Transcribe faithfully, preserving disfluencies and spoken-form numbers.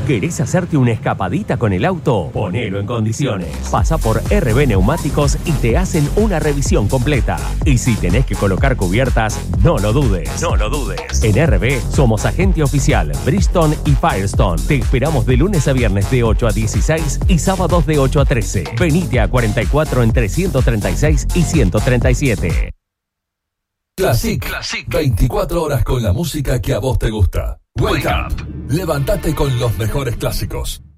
¿Querés hacerte una escapadita con el auto? Ponelo en condiciones. Pasa por R B Neumáticos y te hacen una revisión completa. Y si tenés que colocar cubiertas, no lo dudes. No lo dudes. En R B somos agente oficial Bridgestone y Firestone. Te esperamos de lunes a viernes de ocho a dieciséis y sábados de ocho a trece. Venite a cuarenta y cuatro entre ciento treinta y seis y ciento treinta y siete. Classic. Classic. veinticuatro horas con la música que a vos te gusta. Wake up. Levántate con los mejores clásicos.